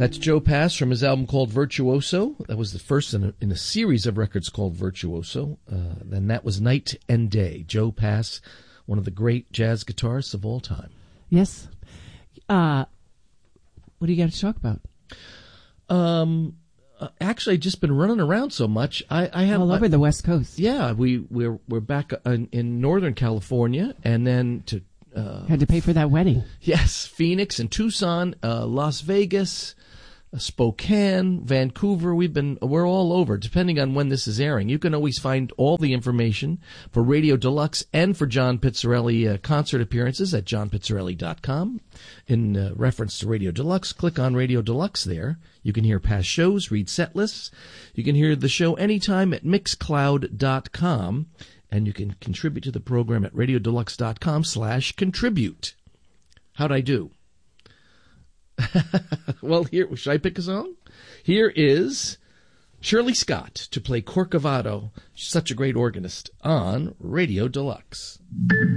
That's Joe Pass from his album called Virtuoso. That was the first in a series of records called Virtuoso. Then that was Night and Day. Joe Pass, one of the great jazz guitarists of all time. Yes. What do you got to talk about? Actually, I've just been running around so much. I have all over the West Coast. Yeah, we're back in Northern California, and then to had to pay for that wedding. Yes, Phoenix and Tucson, Las Vegas, Spokane, Vancouver. We're all over, depending on when this is airing. You can always find all the information for Radio Deluxe and for John Pizzarelli concert appearances at johnpizzarelli.com. In reference to Radio Deluxe, click on Radio Deluxe there. You can hear past shows, read set lists. You can hear the show anytime at mixcloud.com. And you can contribute to the program at radiodeluxe.com/contribute. How'd I do? Well, here, should I pick a song? Here is Shirley Scott to play Corcovado. She's such a great organist on Radio Deluxe.